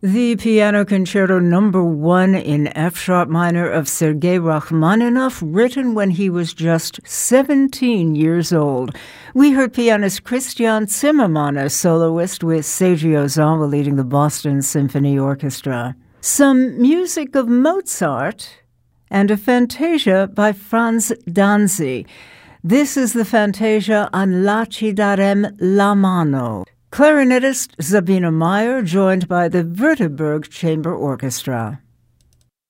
The Piano Concerto No. 1 in F-sharp minor of Sergei Rachmaninoff, written when he was just 17 years old. We heard pianist Christian Zimmermann, a soloist, with Seiji Ozawa leading the Boston Symphony Orchestra. Some music of Mozart and a fantasia by Franz Danzi. This is the fantasia An la ci darem la mano. Clarinetist Sabine Meyer, joined by the Württemberg Chamber Orchestra.